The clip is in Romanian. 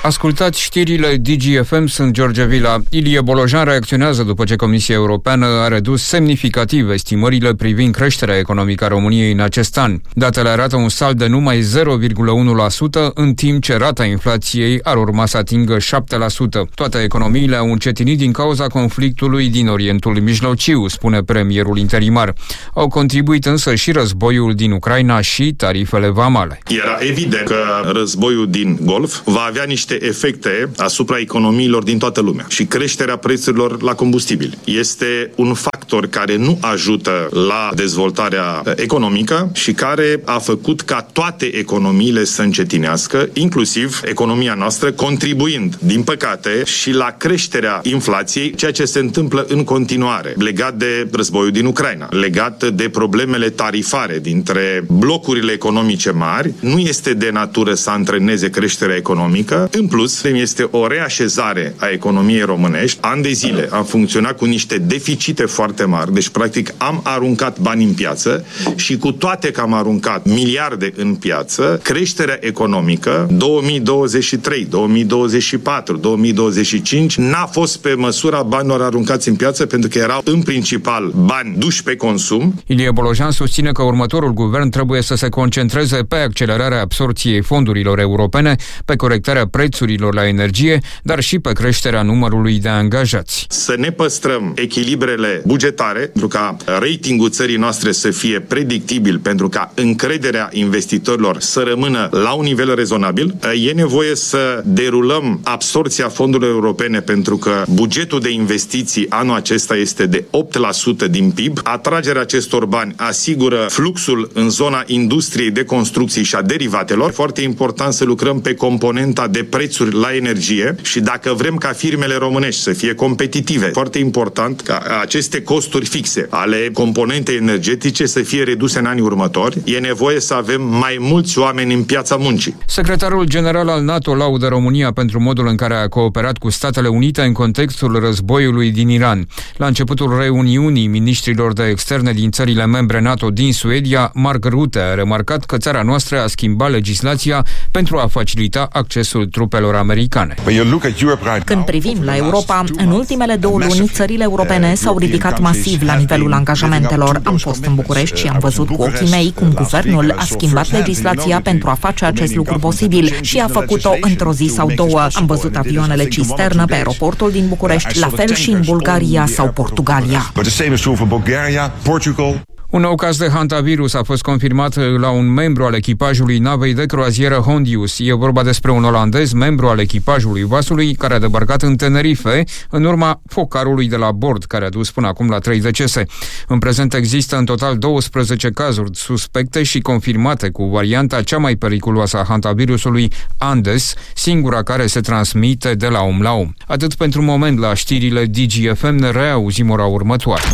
Ascultați știrile DGFM, sunt George Vila. Ilie Bolojan reacționează după ce Comisia Europeană a redus semnificativ estimările privind creșterea economică a României în acest an. Datele arată un salt de numai 0,1%, în timp ce rata inflației ar urma să atingă 7%. Toate economiile au încetinit din cauza conflictului din Orientul Mijlociu, spune premierul interimar. Au contribuit însă și războiul din Ucraina și tarifele vamale. Era evident că războiul din Golf va avea niște efecte asupra economiilor din toată lumea și creșterea prețurilor la combustibili. Este un factor care nu ajută la dezvoltarea economică și care a făcut ca toate economiile să încetinească, inclusiv economia noastră, contribuind, din păcate, și la creșterea inflației, ceea ce se întâmplă în continuare, legat de războiul din Ucraina, legat de problemele tarifare dintre blocurile economice mari, nu este de natură să antreneze creșterea economică. În plus, este o reașezare a economiei românești. Ani de zile am funcționat cu niște deficite foarte mari, deci practic am aruncat bani în piață și cu toate că am aruncat miliarde în piață, creșterea economică 2023, 2024, 2025 n-a fost pe măsura banilor aruncați în piață, pentru că erau în principal bani duși pe consum. Ilie Bolojan susține că următorul guvern trebuie să se concentreze pe accelerarea absorbției fondurilor europene, pe corectarea prețurilor la energie, dar și pe creșterea numărului de angajați. Să ne păstrăm echilibrele bugetare, pentru ca ratingul țării noastre să fie predictibil, pentru ca încrederea investitorilor să rămână la un nivel rezonabil. E nevoie să derulăm absorbția fondurilor europene, pentru că bugetul de investiții anul acesta este de 8% din PIB. Atragerea acestor bani asigură fluxul în zona industriei de construcții și a derivatelor. Foarte important să lucrăm pe componenta de prețuri la energie și dacă vrem ca firmele românești să fie competitive, foarte important ca aceste costuri fixe ale componentei energetice să fie reduse în anii următori. E nevoie să avem mai mulți oameni în piața muncii. Secretarul general al NATO laudă România pentru modul în care a cooperat cu Statele Unite în contextul războiului din Iran. La începutul reuniunii miniștrilor de externe din țările membre NATO din Suedia, Mark Rutte a remarcat că țara noastră a schimbat legislația pentru a facilita accesul trupelor americane. Când privim la Europa, în ultimele 2 luni, țările europene s-au ridicat masiv la nivelul angajamentelor. Am fost în București și am văzut cu ochii mei cum guvernul a schimbat legislația pentru a face acest lucru posibil și a făcut-o într-o zi sau 2. Am văzut avioanele cisternă pe aeroportul din București, la fel și în Bulgaria sau Portugalia. Un nou caz de hantavirus a fost confirmat la un membru al echipajului navei de croazieră Hondius. E vorba despre un olandez, membru al echipajului vasului, care a debarcat în Tenerife în urma focarului de la bord, care a dus până acum la 3 decese. În prezent există în total 12 cazuri suspecte și confirmate cu varianta cea mai periculoasă a hantavirusului, Andes, singura care se transmite de la om la om. Atât pentru moment la știrile DGFM, ne reauzim ora următoare.